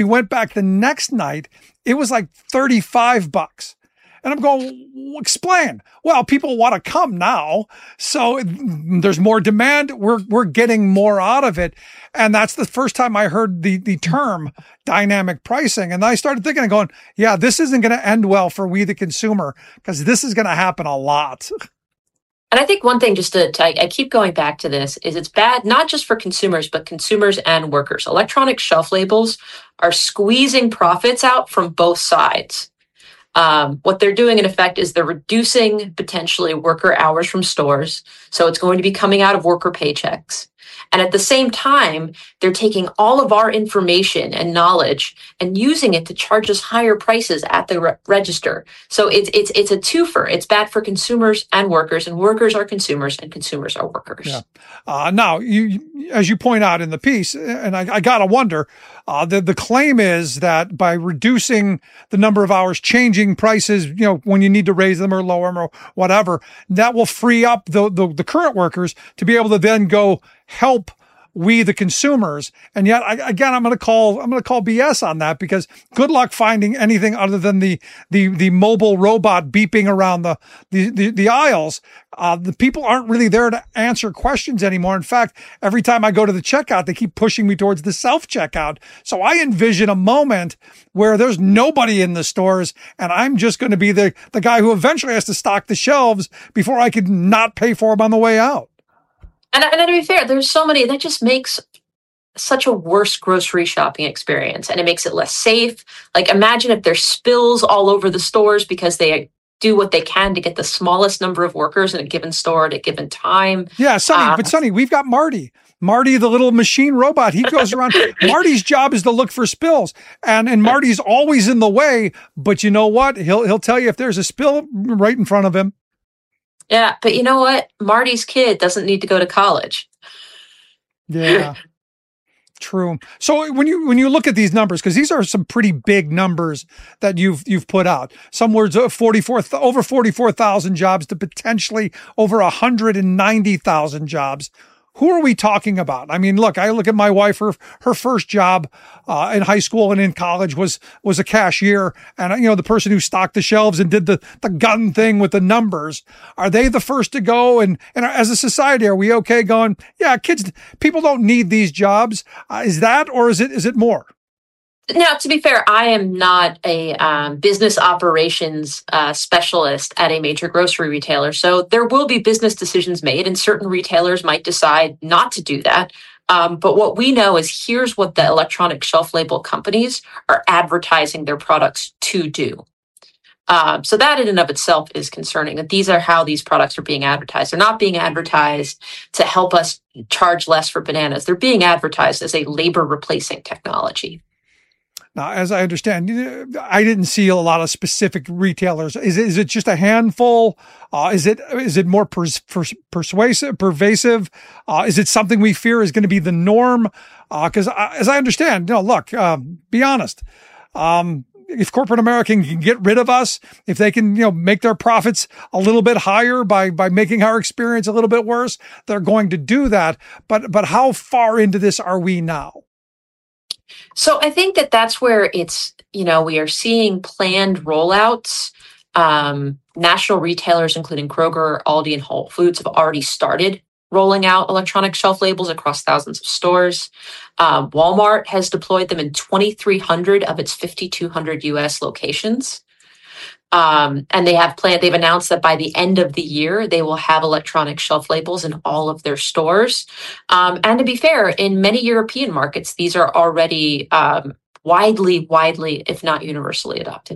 We went back the next night. It was like $35. And I'm going, explain. Well, people want to come now. So there's more demand. We're getting more out of it. And that's the first time I heard the term dynamic pricing. And I started thinking and going, yeah, this isn't going to end well for we, the consumer, because this is going to happen a lot. And I think one thing, I keep going back to this, is it's bad, not just for consumers, but consumers and workers. Electronic shelf labels are squeezing profits out from both sides. What they're doing, in effect, is they're reducing potentially worker hours from stores. So it's going to be coming out of worker paychecks. And at the same time, they're taking all of our information and knowledge and using it to charge us higher prices at the register. So it's a twofer. It's bad for consumers and workers are consumers and consumers are workers. Yeah. Now, as you point out in the piece, and I gotta wonder, the claim is that by reducing the number of hours, changing prices, when you need to raise them or lower them or whatever, that will free up the current workers to be able to then go help we, the consumers. And yet, I'm going to call BS on that, because good luck finding anything other than the mobile robot beeping around the aisles. The people aren't really there to answer questions anymore. In fact, every time I go to the checkout, they keep pushing me towards the self-checkout. So I envision a moment where there's nobody in the stores, and I'm just going to be the guy who eventually has to stock the shelves before I could not pay for them on the way out. And to be fair, there's so many that just makes such a worse grocery shopping experience, and it makes it less safe. Like, imagine if there's spills all over the stores because they do what they can to get the smallest number of workers in a given store at a given time. Yeah, Sonny, we've got Marty, the little machine robot. He goes around. Marty's job is to look for spills, and Marty's always in the way. But you know what? He'll tell you if there's a spill right in front of him. Yeah, but you know what? Marty's kid doesn't need to go to college. Yeah, true. So when you look at these numbers, because these are some pretty big numbers that you've put out, some words over 44,000 jobs to potentially over 190,000 jobs. Who are we talking about? I mean, look, I look at my wife, her first job in high school and in college was a cashier. And, the person who stocked the shelves and did the gun thing with the numbers. Are they the first to go? And as a society, are we okay going, yeah, people don't need these jobs? Is that, or is it more? Now, to be fair, I am not a business operations specialist at a major grocery retailer. So there will be business decisions made, and certain retailers might decide not to do that. But what we know is here's what the electronic shelf label companies are advertising their products to do. So that in and of itself is concerning, that these are how these products are being advertised. They're not being advertised to help us charge less for bananas. They're being advertised as a labor replacing technology. Now, as I understand, I didn't see a lot of specific retailers. Is it just a handful? Is it more pervasive? Is it something we fear is going to be the norm? Because as I understand, look, be honest. If corporate America can get rid of us, if they can, make their profits a little bit higher by making our experience a little bit worse, they're going to do that. But how far into this are we now? So I think that's where it's, we are seeing planned rollouts. National retailers, including Kroger, Aldi, and Whole Foods, have already started rolling out electronic shelf labels across thousands of stores. Walmart has deployed them in 2,300 of its 5,200 U.S. locations. And they've announced that by the end of the year, they will have electronic shelf labels in all of their stores. And to be fair, in many European markets, these are already widely, if not universally adopted.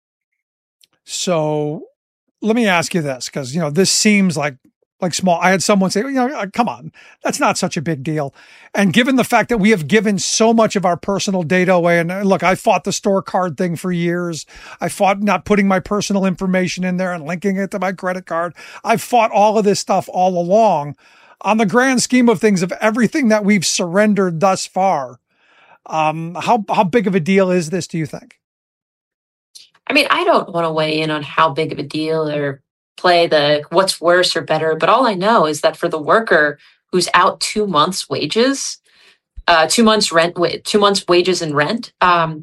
So let me ask you this, because, this seems like small. I had someone say, come on, that's not such a big deal. And given the fact that we have given so much of our personal data away, and look, I fought the store card thing for years. I fought not putting my personal information in there and linking it to my credit card. I've fought all of this stuff all along. On the grand scheme of things, of everything that we've surrendered thus far, how big of a deal is this, do you think? I mean, I don't want to weigh in on how big of a deal or play the what's worse or better, but all I know is that for the worker who's out 2 months' wages, 2 months rent, 2 months wages and rent.